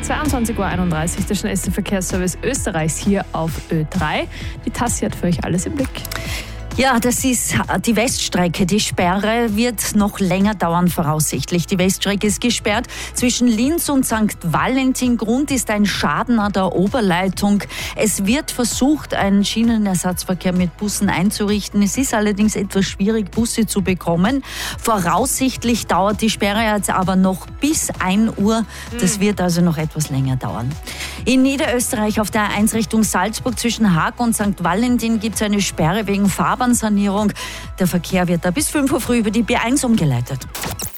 22:31 Uhr, der schnellste Verkehrsservice Österreichs hier auf Ö3. Die Tassi hat für euch alles im Blick. Ja, das ist die Weststrecke. Die Sperre wird noch länger dauern voraussichtlich. Die Weststrecke ist gesperrt zwischen Linz und St. Valentin. Grund ist ein Schaden an der Oberleitung. Es wird versucht, einen Schienenersatzverkehr mit Bussen einzurichten. Es ist allerdings etwas schwierig, Busse zu bekommen. Voraussichtlich dauert die Sperre jetzt aber noch bis 1 Uhr. Das wird also noch etwas länger dauern. In Niederösterreich auf der A1 Richtung Salzburg zwischen Haag und St. Valentin gibt es eine Sperre wegen Fahrbahnsanierung. Der Verkehr wird da bis 5 Uhr früh über die B1 umgeleitet.